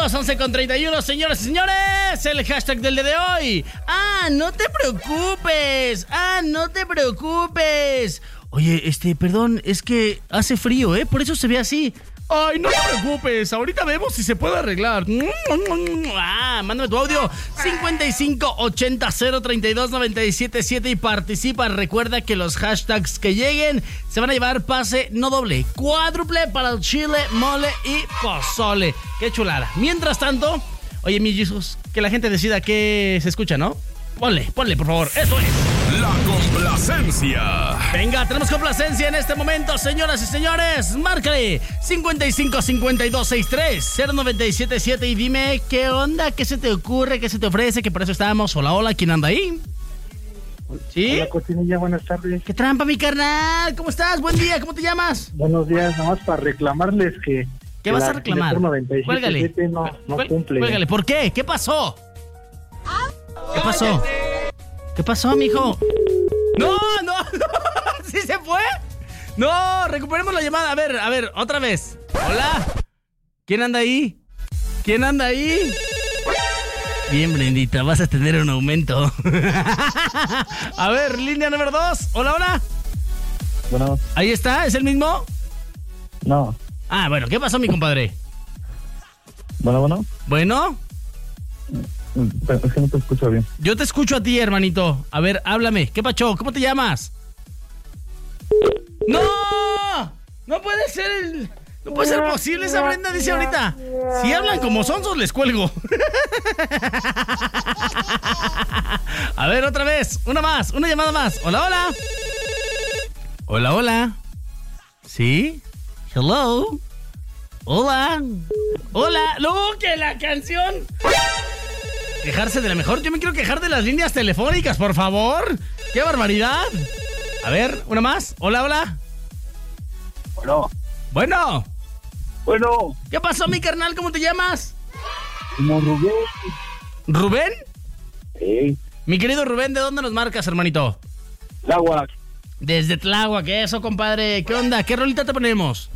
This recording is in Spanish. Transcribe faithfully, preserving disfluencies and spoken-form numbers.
minutos, once con treinta y uno, señoras y señores, el hashtag del día de hoy. Ah, no te preocupes, ah, no te preocupes. Oye, este, perdón, es que hace frío, ¿eh? Por eso se ve así. Ay, no te preocupes, ahorita vemos si se puede arreglar. Ah, mándame tu audio cincuenta y cinco ochenta cero treinta y dos noventa y siete siete y participa. Recuerda que los hashtags que lleguen se van a llevar pase no doble, cuádruple para el chile, mole y pozole. Qué chulada. Mientras tanto, oye, mi Jesus, que la gente decida qué se escucha, ¿no? Ponle, ponle, por favor. Eso es la complacencia. Venga, tenemos complacencia en este momento, señoras y señores. Márcale cincuenta y cinco cincuenta y dos sesenta y tres cero noventa y siete siete y dime qué onda, qué se te ocurre, qué se te ofrece, que por eso estábamos. Hola, hola, ¿quién anda ahí? ¿Sí? Hola, Cochinilla, buenas tardes. ¡Qué trampa, mi carnal! ¿Cómo estás? Buen día, ¿cómo te llamas? Buenos días, nada más para reclamarles que... ¿Qué vas a reclamar? Cuélgale. No, no cumple. Cuélgale, ¿por qué? ¿Qué pasó? ¿Qué pasó? ¿Qué pasó, mijo? ¡No, no, no! ¿Sí se fue? No, recuperemos la llamada. A ver, a ver, otra vez. Hola. ¿Quién anda ahí? ¿Quién anda ahí? Bien, Brendita, vas a tener un aumento. A ver, línea número dos. Hola, hola. Bueno. ¿Ahí está? ¿Es el mismo? No. Ah, bueno, ¿qué pasó, mi compadre? Bueno, bueno. ¿Bueno? Es que no te escucho bien. Yo te escucho a ti, hermanito. A ver, háblame. ¿Qué pacho? ¿Cómo te llamas? ¡No! No puede ser el... No puede ser posible, esa Brenda dice ahorita. Si hablan como sonsos, les cuelgo. A ver, otra vez. Una más, una llamada más. Hola, hola. Hola, hola. ¿Sí? Hello. Hola. Hola. No, que la canción... Quejarse de la mejor. Yo me quiero quejar de las líneas telefónicas, por favor. ¡Qué barbaridad! A ver, una más. Hola, hola. Bueno. Bueno. Bueno. ¿Qué pasó, mi carnal? ¿Cómo te llamas? Como Rubén. ¿Rubén? Sí. Mi querido Rubén, ¿de dónde nos marcas, hermanito? Tláhuac. Desde Tláhuac, eso, compadre. ¿Qué onda? ¿Qué rolita te ponemos?